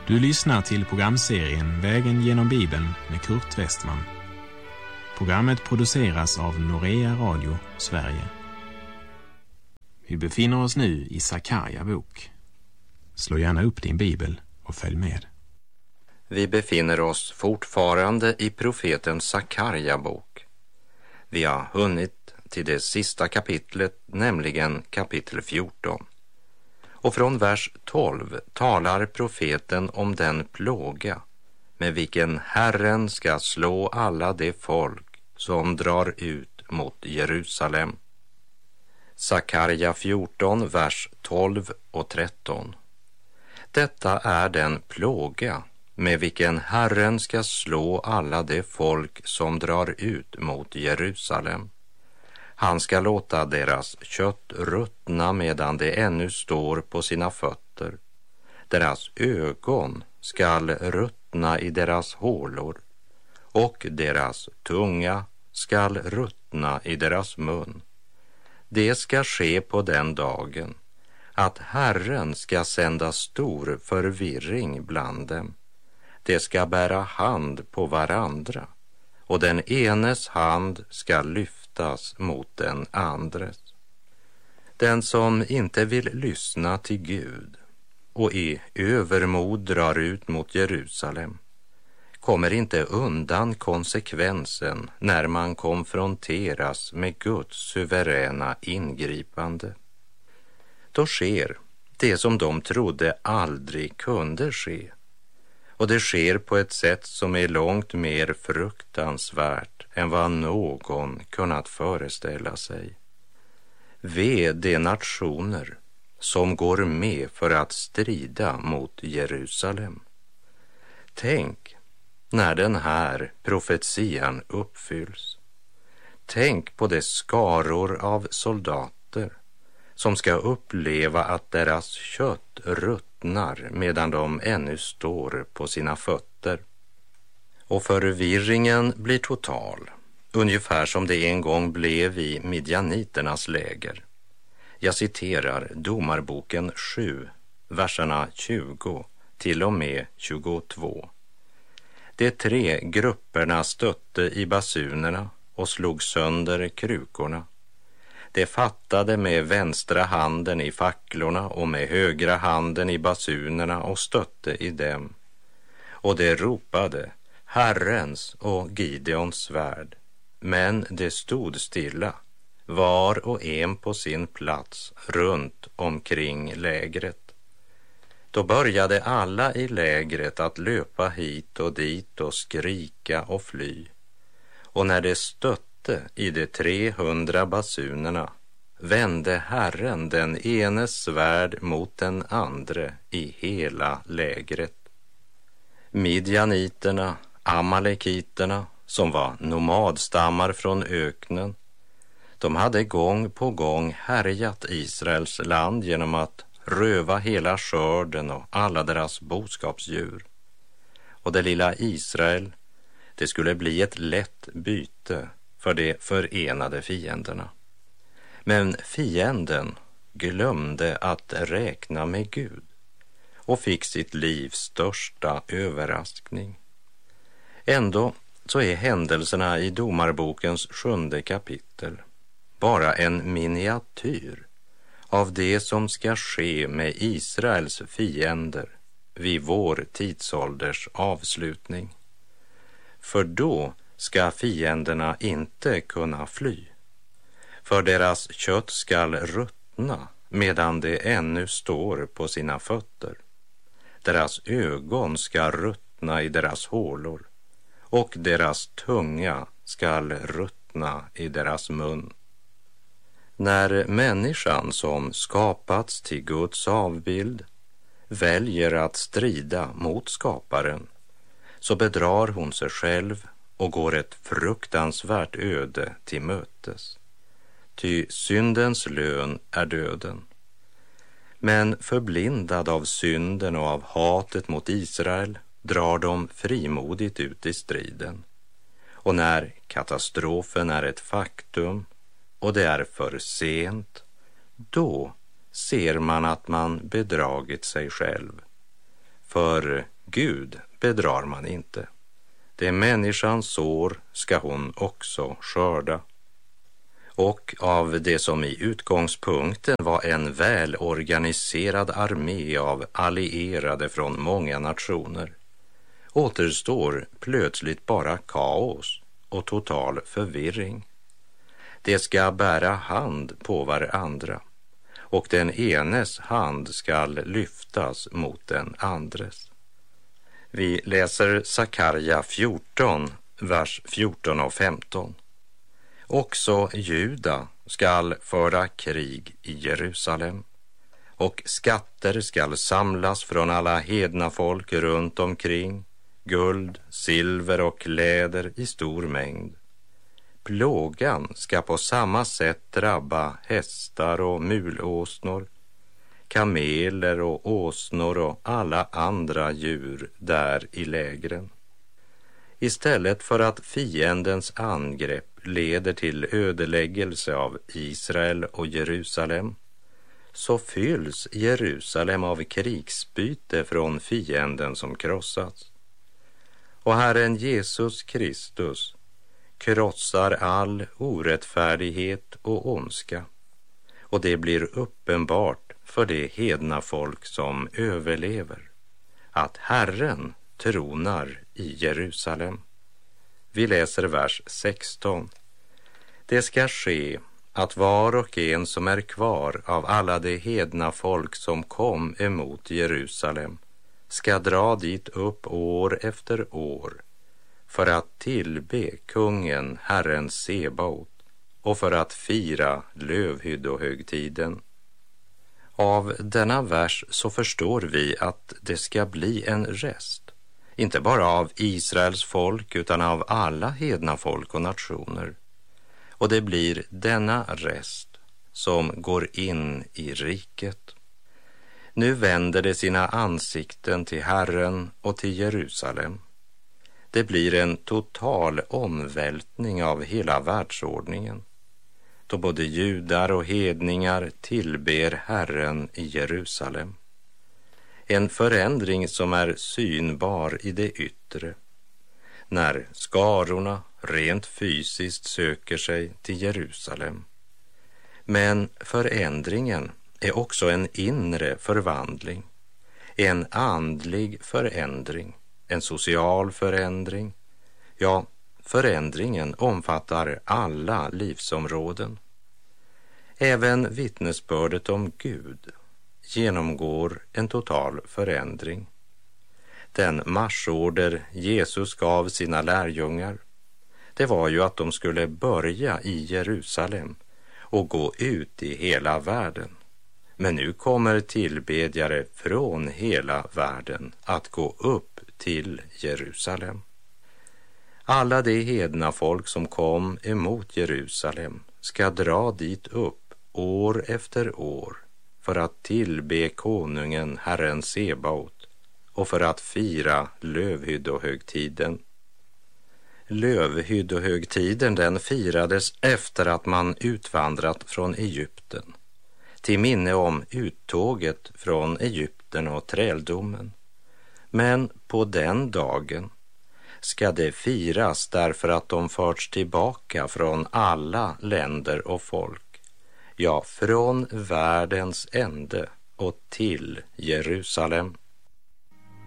Du lyssnar till programserien Vägen genom Bibeln med Kurt Westman. Programmet produceras av Norea Radio, Sverige. Vi befinner oss nu i Sakarja bok. Slå gärna upp din bibel och följ med. Vi befinner oss fortfarande i profeten Sakarja bok. Vi har hunnit till det sista kapitlet, nämligen kapitel 14. Och från vers 12 talar profeten om den plåga med vilken Herren ska slå alla de folk som drar ut mot Jerusalem. Sakarja 14, vers 12 och 13. Detta är den plåga med vilken Herren ska slå alla de folk som drar ut mot Jerusalem. Han ska låta deras kött ruttna medan de ännu står på sina fötter. Deras ögon skall ruttna i deras hålor och deras tunga skall ruttna i deras mun. Det ska ske på den dagen att Herren ska sända stor förvirring bland dem. De ska bära hand på varandra och den enes hand ska lyftas mot den andres. Den som inte vill lyssna till Gud och i övermod drar ut mot Jerusalem kommer inte undan konsekvensen när man konfronteras med Guds suveräna ingripande. Då sker det som de trodde aldrig kunde ske. Och det sker på ett sätt som är långt mer fruktansvärt än vad någon kunnat föreställa sig. Ve de nationer som går med för att strida mot Jerusalem. Tänk när den här profetian uppfylls. Tänk på de skaror av soldater som ska uppleva att deras kött ruttnar medan de ännu står på sina fötter. Och förvirringen blir total, ungefär som det en gång blev i midjaniternas läger. Jag citerar Domarboken 7, verserna 20 till och med 22. De 3 grupperna stötte i basunerna och slog sönder krukorna. De fattade med vänstra handen i facklorna och med högra handen i basunerna och stötte i dem. Och de ropade Herrens och Gideons svärd, men de stod stilla, var och en på sin plats runt omkring lägret. Då började alla i lägret att löpa hit och dit och skrika och fly. Och när de stötte i de 300 basunerna vände Herren den enes svärd mot den andre i hela lägret. Midjaniterna, amalekiterna, som var nomadstammar från öknen, de hade gång på gång härjat Israels land genom att röva hela skörden och alla deras boskapsdjur. Och det lilla Israel, det skulle bli ett lätt byte för de förenade fienderna. Men fienden glömde att räkna med Gud och fick sitt livs största överraskning. Ändå så är händelserna i Domarbokens 7:e kapitel bara en miniatyr av det som ska ske med Israels fiender vid vår tidsålders avslutning. För då ska fienderna inte kunna fly, för deras kött skall ruttna medan de ännu står på sina fötter. Deras ögon ska ruttna i deras hålor och deras tunga skall ruttna i deras mun. När människan som skapats till Guds avbild väljer att strida mot skaparen, så bedrar hon sig själv och går ett fruktansvärt öde till mötes. Ty syndens lön är döden. Men förblindad av synden och av hatet mot Israel drar de frimodigt ut i striden. Och när katastrofen är ett faktum och det är för sent, då ser man att man bedragit sig själv. för Gud bedrar man inte. Det människan sår ska hon också skörda. Och av det som i utgångspunkten var en välorganiserad armé av allierade från många nationer återstår plötsligt bara kaos och total förvirring. Det ska bära hand på varandra, och den enes hand ska lyftas mot den andres. Vi läser Sakarja 14, vers 14 och 15. Också Juda skall föra krig i Jerusalem, och skatter skall samlas från alla hedna folk runt omkring, guld, silver och läder i stor mängd. Plågan ska på samma sätt drabba hästar och mulåsnor, kameler och åsnor och alla andra djur där i lägren. Istället för att fiendens angrepp leder till ödeläggelse av Israel och Jerusalem, så fylls Jerusalem av krigsbyte från fienden som krossats. Och Herren Jesus Kristus krossar all orättfärdighet och ondska, och det blir uppenbart för det hedna folk som överlever att Herren tronar i Jerusalem. Vi läser vers 16. Det ska ske att var och en som är kvar av alla de hedna folk som kom emot Jerusalem ska dra dit upp år efter år för att tillbe kungen Herren Sebaot och för att fira lövhyddohögtiden. Av denna vers så förstår vi att det ska bli en rest, inte bara av Israels folk utan av alla hedna folk och nationer. Och det blir denna rest som går in i riket. Nu vänder det sina ansikten till Herren och till Jerusalem. Det blir en total omvältning av hela världsordningen, då både judar och hedningar tillber Herren i Jerusalem. En förändring som är synbar i det yttre, när skarorna rent fysiskt söker sig till Jerusalem. Men förändringen är också en inre förvandling, en andlig förändring, en social förändring. Ja, förändringen omfattar alla livsområden. Även vittnesbördet om Gud genomgår en total förändring. Den marschorder Jesus gav sina lärjungar, det var ju att de skulle börja i Jerusalem och gå ut i hela världen. Men nu kommer tillbedjare från hela världen att gå upp till Jerusalem. Alla de hedna folk som kom emot Jerusalem ska dra dit upp år efter år för att tillbe konungen Herren Sebaot och för att fira lövhyddohögtiden. Lövhyddohögtiden, den firades efter att man utvandrat från Egypten, till minne om uttåget från Egypten och träldomen. Men på den dagen ska det firas därför att de förts tillbaka från alla länder och folk, ja, från världens ände och till Jerusalem.